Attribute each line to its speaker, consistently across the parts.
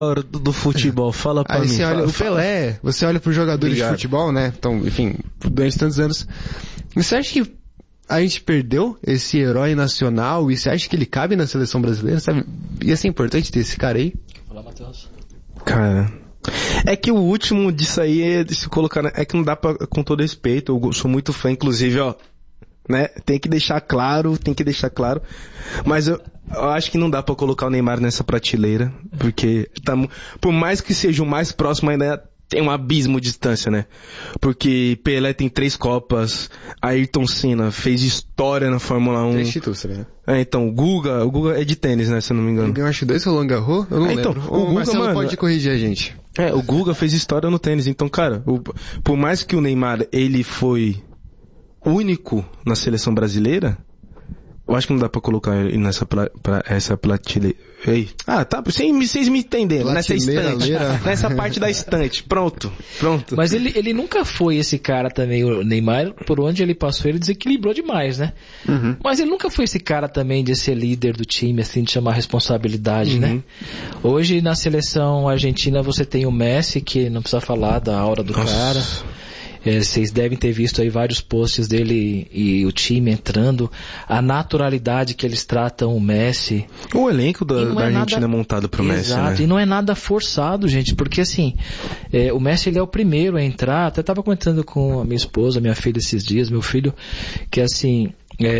Speaker 1: do futebol, fala pra
Speaker 2: Aí
Speaker 1: mim.
Speaker 2: você olha o Pelé, você olha pros jogadores de futebol, né? Então, enfim, durante tantos anos. Você acha que a gente perdeu esse herói nacional e você acha que ele cabe na seleção brasileira, sabe? Ia ser importante ter esse cara aí?
Speaker 3: Fala, Matheus.
Speaker 1: Cara, é que o último disso aí é de se colocar, é que não dá pra, com todo respeito, eu sou muito fã, inclusive, ó, né, tem que deixar claro, mas eu acho que não dá pra colocar o Neymar nessa prateleira, porque por mais que seja o mais próximo, ainda tem um abismo de distância, né? Porque Pelé tem 3 Copas, Ayrton Senna fez história na Fórmula 1.
Speaker 2: 3 títulos, né?
Speaker 1: Então, o Guga é de tênis, né, se eu não me engano.
Speaker 2: Ele ganhou acho 2 Roland Garros, eu não lembro.
Speaker 1: O Guga,
Speaker 2: Marcelo
Speaker 1: mano,
Speaker 2: pode corrigir a gente.
Speaker 1: O Guga fez história no tênis, então, cara, por mais que o Neymar, ele foi único na seleção brasileira, eu acho que não dá pra colocar ele essa prateleira. Tá, vocês me entenderam, nessa estante, nessa parte da estante, pronto.
Speaker 3: Mas ele nunca foi esse cara também, o Neymar, por onde ele passou, ele desequilibrou demais, né?
Speaker 2: Uhum.
Speaker 3: Mas ele nunca foi esse cara também de ser líder do time, assim, de chamar responsabilidade, né? Hoje, na seleção argentina, você tem o Messi, que não precisa falar da aura do cara. Vocês devem ter visto aí vários posts dele e o time entrando, a naturalidade que eles tratam o Messi.
Speaker 1: O elenco da Argentina é montado pro Messi, né?
Speaker 3: Exato, e não é nada forçado, gente, porque assim, o Messi ele é o primeiro a entrar, até tava comentando com a minha esposa, minha filha esses dias, meu filho, que assim,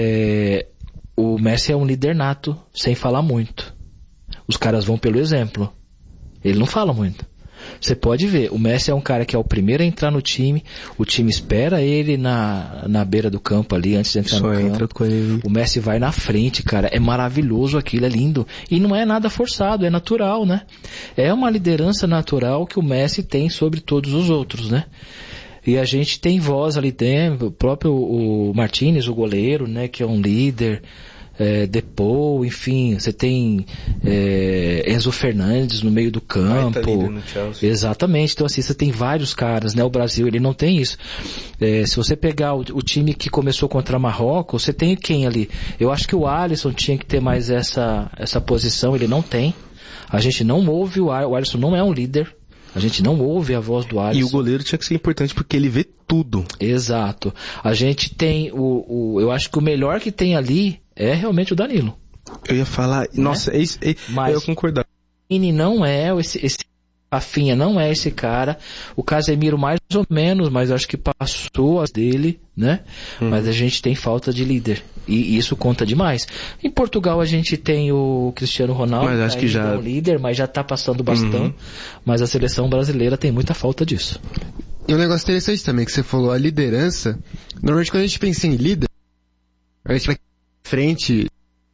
Speaker 3: o Messi é um líder nato, sem falar muito. Os caras vão pelo exemplo. Ele não fala muito. Você pode ver, o Messi é um cara que é o primeiro a entrar no time, o time espera ele na beira do campo ali, antes de entrar no campo.
Speaker 1: Com ele.
Speaker 3: O Messi vai na frente, cara, é maravilhoso aquilo, é lindo. E não é nada forçado, é natural, né? É uma liderança natural que o Messi tem sobre todos os outros, né? E a gente tem voz ali dentro, o próprio o Martínez, o goleiro, né, que é um líder. Depou, enfim, você tem Enzo Fernandes no meio do campo. Exatamente, então assim, você tem vários caras, né? O Brasil, ele não tem isso. Se você pegar o time que começou contra Marrocos, você tem quem ali? Eu acho que o Alisson tinha que ter mais essa posição, ele não tem. A gente não ouve o Alisson não é um líder. A gente não ouve a voz do Alisson.
Speaker 1: E o goleiro tinha que ser importante porque ele vê tudo. Exato.
Speaker 3: A gente tem eu acho que o melhor que tem ali é realmente o Danilo.
Speaker 1: Eu ia falar, nossa,
Speaker 3: mas
Speaker 1: eu concordar.
Speaker 3: Ele não é esse Rafinha não é esse cara. O Casemiro mais ou menos, mas eu acho que passou as dele, né? Mas a gente tem falta de líder. E isso conta demais. Em Portugal a gente tem o Cristiano Ronaldo,
Speaker 1: mas acho que já
Speaker 3: é um líder, mas já tá passando bastante. Mas a seleção brasileira tem muita falta disso.
Speaker 2: E um negócio interessante também, que você falou, a liderança. Normalmente quando a gente pensa em líder, a gente vai frente,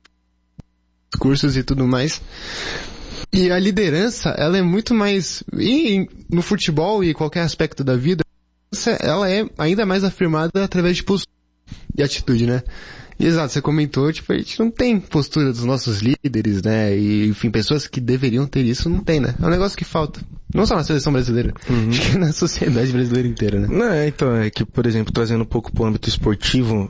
Speaker 2: cursos e tudo mais. E a liderança, ela é muito mais, e no futebol e qualquer aspecto da vida, ela é ainda mais afirmada através de postura e atitude, né? E exato, você comentou, tipo, a gente não tem postura dos nossos líderes, né? E, enfim, pessoas que deveriam ter isso, não tem, né? É um negócio que falta. Não só na seleção brasileira, acho que na sociedade brasileira inteira, né?
Speaker 1: Não, então, é que, por exemplo, trazendo um pouco pro âmbito esportivo,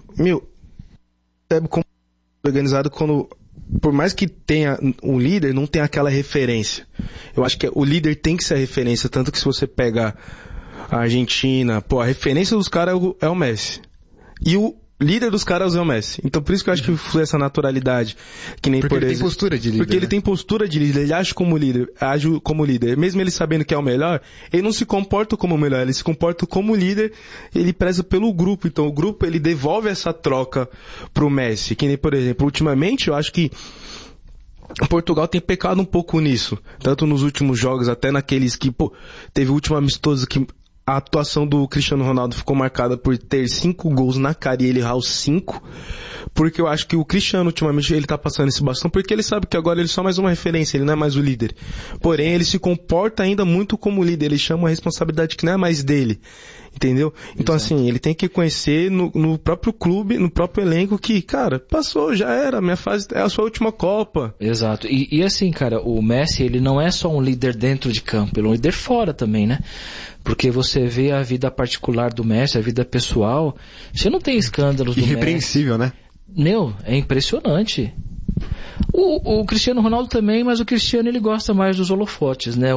Speaker 1: sabe como organizado quando, por mais que tenha um líder, não tem aquela referência. Eu acho que o líder tem que ser a referência, tanto que se você pega a Argentina, a referência dos caras é o Messi. E o líder dos caras é o Messi. Então por isso que eu acho que foi essa naturalidade. Que nem,
Speaker 2: porque
Speaker 1: por
Speaker 2: ele
Speaker 1: exemplo,
Speaker 2: tem postura de líder.
Speaker 1: Porque ele tem postura de líder, ele age como líder. Mesmo ele sabendo que é o melhor, ele não se comporta como o melhor, ele se comporta como líder, ele preza pelo grupo. Então o grupo, ele devolve essa troca pro Messi. Que nem, por exemplo, ultimamente eu acho que Portugal tem pecado um pouco nisso. Tanto nos últimos jogos, até naqueles que, teve o último amistoso que a atuação do Cristiano Ronaldo ficou marcada por ter 5 gols na cara e ele errar os 5. Porque eu acho que o Cristiano, ultimamente, ele tá passando esse bastão porque ele sabe que agora ele é só mais uma referência, ele não é mais o líder. Porém, ele se comporta ainda muito como líder, ele chama uma responsabilidade que não é mais dele. Entendeu? Então, assim, ele tem que conhecer no próprio clube, no próprio elenco que, cara, passou, já era, minha fase é a sua última Copa.
Speaker 3: Exato. E assim, cara, o Messi, ele não é só um líder dentro de campo, ele é um líder fora também, né? Porque você vê a vida particular do Messi, a vida pessoal, você não tem escândalos do Messi.
Speaker 2: Irrepreensível, né?
Speaker 3: É impressionante. O Cristiano Ronaldo também, mas o Cristiano ele gosta mais dos holofotes, né?